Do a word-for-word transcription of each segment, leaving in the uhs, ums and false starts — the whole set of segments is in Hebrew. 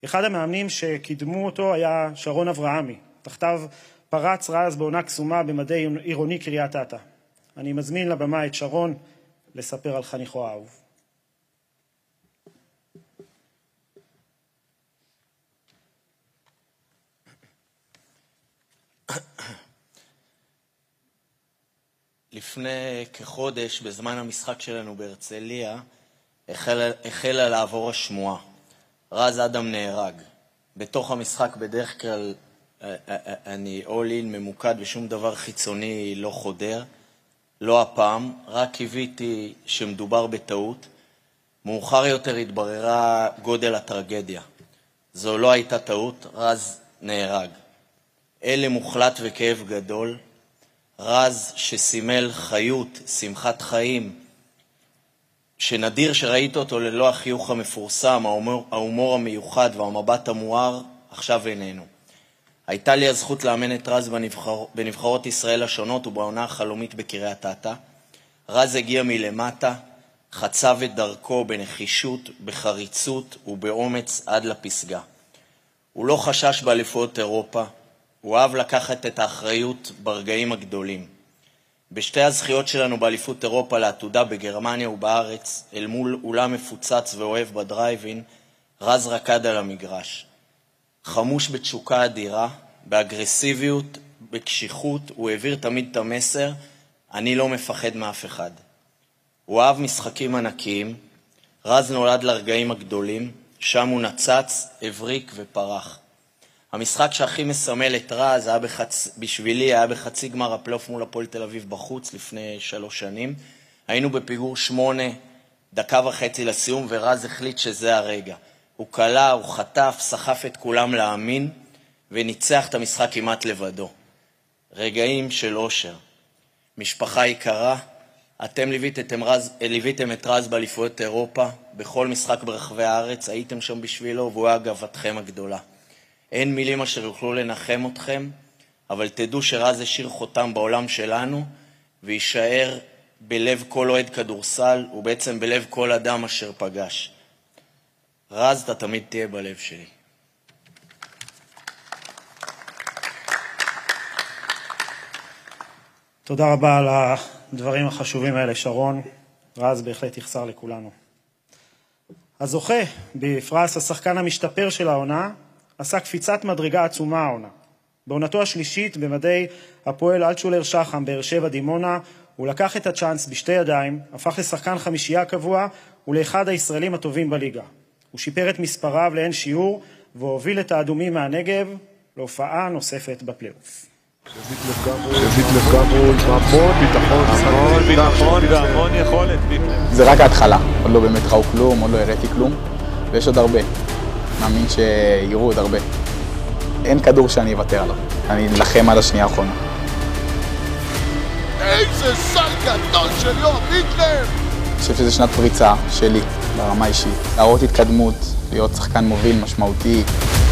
אחד המאמנים שקידמו אותו היה שרון אברהמי. תחתיו פרץ רז בעונה קסומה במדי עירוני קריית אתא. אני מזמין לבמה את שרון לספר על חניכו האהוב. לפני כחודש, בזמן המשחק שלנו בהרצליה, החלה, החלה לעבור השמועה. רז אדם נהרג. בתוך המשחק בדרך כלל אני all in ממוקד ושום דבר חיצוני לא חודר. לא הפעם, רק קיוויתי שמדובר בטעות. מאוחר יותר התבררה גודל הטרגדיה. זו לא הייתה טעות, רז נהרג. אלה מוחלט וכאב גדול. רז שסימל חיות, שמחת חיים, שנדיר שראית אותו ללא החיוך המפורסם, ההומור, ההומור המיוחד והמבט המואר, עכשיו איננו. הייתה לי הזכות לאמן את רז בנבחר, בנבחרות ישראל השונות ובעונה החלומית בקריית אתא. רז הגיע מלמטה, חצב את דרכו בנחישות, בחריצות ובאומץ עד לפסגה. הוא לא חשש באליפויות אירופה, הוא אהב לקחת את האחריות ברגעים הגדולים. בשתי הזכיות שלנו באליפות אירופה לעתודה בגרמניה ובארץ, אל מול אולם מפוצץ ואוהב בדרייבין, רז רקד על המגרש. חמוש בתשוקה אדירה, באגרסיביות, בקשיחות, הוא העביר תמיד את המסר, אני לא מפחד מאף אחד. הוא אהב משחקים ענקיים, רז נולד לרגעים הגדולים, שם הוא נצץ, הבריק ופרח. המשחק שהכי מסמל את רז היה בחצ... בשבילי היה בחצי גמר הפלייאוף מול הפועל תל אביב בחוץ לפני שלוש שנים. היינו בפיגור שמונה, דקה וחצי לסיום, ורז החליט שזה הרגע. הוא קלה, הוא חטף, סחף את כולם להאמין, וניצח את המשחק כמעט לבדו. רגעים של אושר. משפחה יקרה, אתם ליוויתם, רז... ליוויתם את רז באליפויות אירופה, בכל משחק ברחבי הארץ, הייתם שם בשבילו, והוא היה גאוותכם הגדולה. אין מילים אשר יוכלו לנחם אתכם, אבל תדעו שרז השאיר חותם בעולם שלנו, וישאר בלב כל אוהד כדורסל, ובעצם בלב כל אדם אשר פגש. רז, אתה תמיד תהיה בלב שלי. תודה רבה על הדברים החשובים האלה, שרון. רז בהחלט יחסר לכולנו. הזוכה בפרס השחקן המשתפר של העונה, עשה קפיצת מדרגה עצומה העונה. בעונתו השלישית במדי הפועל אלטשולר שחם באר שבע דימונה, הוא לקח את הצ'אנס בשתי ידיים, הפך לשחקן חמישייה קבוע ולאחד הישראלים הטובים בליגה. הוא שיפר את מספריו לאין שיעור והוביל את האדומים מהנגב להופעה נוספת בפלייאוף. שביט לגמרי, המון ביטחון, המון ביטחון והמון יכולת. זה רק ההתחלה, עוד לא באמת ראו כלום, עוד לא הראיתי כלום, ויש עוד הרבה. מאמין שיראו עוד הרבה. אין כדור שאני אוותר עליו. אני אלחם עד השנייה האחרונה. איזה סל גדול של יואב ויטלר! אני חושב שזו שנת פריצה שלי, ברמה אישית. להראות התקדמות, להיות שחקן מוביל משמעותי.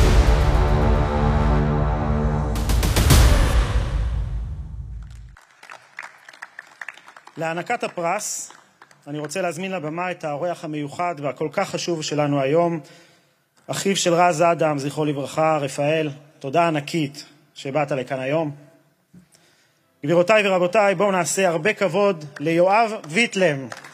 להענקת הפרס, אני רוצה להזמין לבמה את האורח המיוחד והכל כך חשוב שלנו היום, אחיו של רז אדם, זכרו לברכה, רפאל. תודה ענקית שבאת לכאן היום. גבירותיי ורבותיי, בואו נעשה הרבה כבוד ליואב ויטלר.